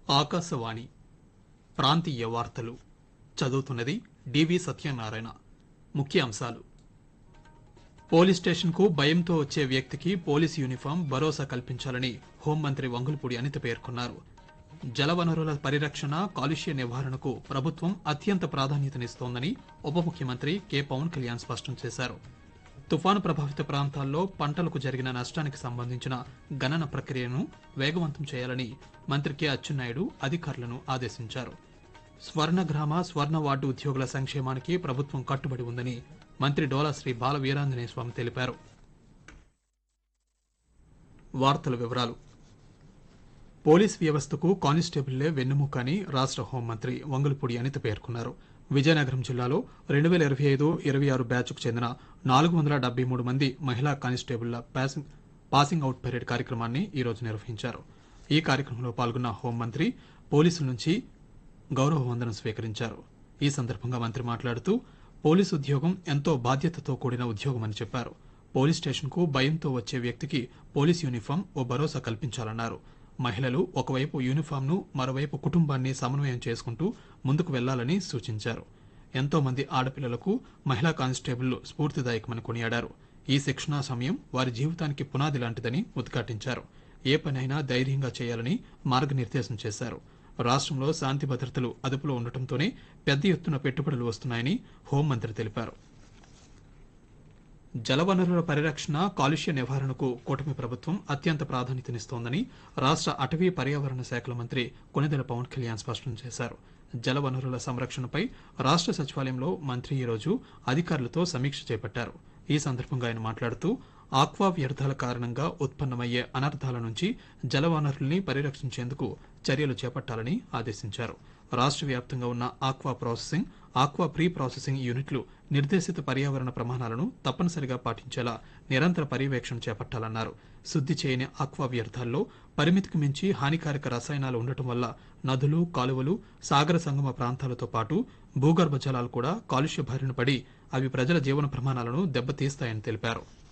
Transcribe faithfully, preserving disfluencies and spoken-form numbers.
ఆకాశవాణి ప్రాంతీయ వార్తలు చదువుతున్నది డివి సత్యనారాయణ. ముఖ్యాంశాలు: పోలీస్ స్టేషన్కు భయంతో వచ్చే వ్యక్తికి పోలీసు యూనిఫామ్ భరోసా కల్పించాలని హోంమంత్రి వంగులపూడి అనిత పేర్కొన్నారు. జలవనరుల పరిరక్షణ, కాలుష్య నివారణకు ప్రభుత్వం అత్యంత ప్రాధాన్యతనిస్తోందని ఉప ముఖ్యమంత్రి కె పవన్ కళ్యాణ్ స్పష్టం చేశారు. తుఫాను ప్రభావిత ప్రాంతాల్లో పంటలకు జరిగిన నష్టానికి సంబంధించిన గణన ప్రక్రియను వేగవంతం చేయాలని మంత్రి కె అచ్చెన్నాయుడు అధికారులను ఆదేశించారు. స్వర్ణగ్రామ, స్వర్ణ వార్డు ఉద్యోగుల సంక్షేమానికి ప్రభుత్వం కట్టుబడి ఉందని మంత్రి డోలా శ్రీ బాల వీరాంజనేయ స్వామి తెలిపారు. వార్తల వివరాలు: పోలీస్ వ్యవస్థకు కానిస్టేబుల్లే వెన్నెముక అని రాష్ట్ర హోంమంత్రి వంగులపూడి అనిత పేర్కొన్నారు. విజయనగరం జిల్లాలో రెండు వేల ఇరవై ఐదు ఇరవై ఆరు బ్యాచ్కు చెందిన నాలుగు వందల డెబ్బై మూడు మంది మహిళా కానిస్టేబుళ్ల పాసింగ్ అవుట్ పరేడ్ కార్యక్రమాన్ని ఈరోజు నిర్వహించారు. ఈ కార్యక్రమంలో పాల్గొన్న హోంమంత్రి పోలీసుల నుంచి గౌరవ వందనం స్వీకరించారు. ఈ సందర్భంగా మంత్రి మాట్లాడుతూ పోలీసు ఉద్యోగం ఎంతో బాధ్యతతో కూడిన ఉద్యోగమని చెప్పారు. పోలీస్ స్టేషన్కు భయంతో వచ్చే వ్యక్తికి పోలీస్ యూనిఫామ్ ఓ భరోసా కల్పించాలన్నారు. మహిళలు ఒకవైపు యూనిఫామ్ను, మరోవైపు కుటుంబాన్ని సమన్వయం చేసుకుంటూ ముందుకు వెళ్లాలని సూచించారు. ఎంతో మంది ఆడపిల్లలకు మహిళా కానిస్టేబుళ్లు స్ఫూర్తిదాయకమని కొనియాడారు. ఈ శిక్షణా సమయం వారి జీవితానికి పునాది లాంటిదని ఉద్ఘాటించారు. ఏ పనైనా ధైర్యంగా చేయాలని మార్గనిర్దేశం చేశారు. రాష్ట్రంలో శాంతి భద్రతలు అదుపులో ఉండటంతోనే పెద్ద ఎత్తున పెట్టుబడులు వస్తున్నాయని హోంమంత్రి తెలిపారు. జలవనరుల పరిరక్షణ, కాలుష్య నివారణకు కూటమి ప్రభుత్వం అత్యంత ప్రాధాన్యతనిస్తోందని రాష్ట్ర అటవీ పర్యావరణ శాఖల మంత్రి కొణిదెల పవన్ కళ్యాణ్ స్పష్టం చేశారు. జలవనరుల సంరక్షణపై రాష్ట్ర సచివాలయంలో మంత్రి ఈరోజు అధికారులతో సమీక్ష చేపట్టారు. ఈ సందర్భంగా ఆయన మాట్లాడుతూ ఆక్వా వ్యర్థాల కారణంగా ఉత్పన్నమయ్యే అనర్థాల నుంచి జలవనరుల్ని పరిరక్షించేందుకు చర్యలు చేపట్టాలని ఆదేశించారు. రాష్ట్ర వ్యాప్తంగా ఉన్న aqua processing, aqua pre processing యూనిట్లు నిర్దేశిత పర్యావరణ ప్రమాణాలను తప్పనిసరిగా పాటించేలా నిరంతర పర్యవేక్షణ చేపట్టాలన్నారు. శుద్ది చేయని ఆక్వా వ్యర్థాల్లో పరిమితికి మించి హానికారక రసాయనాలు ఉండటం వల్ల నదులు, కాలువలు, సాగర సంగమ ప్రాంతాలతో పాటు భూగర్భ జలాలు కూడా కాలుష్య బారిన పడి అవి ప్రజల జీవన ప్రమాణాలను దెబ్బతీస్తాయని తెలిపారు.